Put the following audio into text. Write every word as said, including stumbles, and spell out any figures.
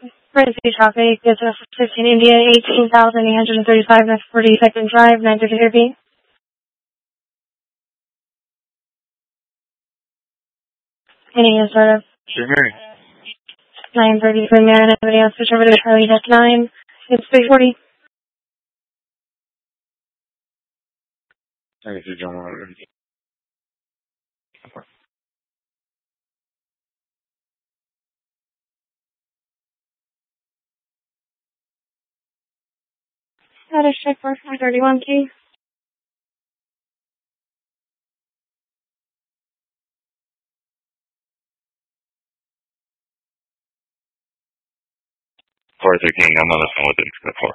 Frisbee traffic, business fifteen India, eighteen thousand eight hundred thirty-five, next forty-second Drive, nine thirty-three B. Any sort of Sure, Mary. nine thirty-three, Marin, anybody else switch over to Charlie Deck nine. It's three forty. I guess you're John Roder. Status check for four thirty-one K. four thirteen, I'm on the phone with it.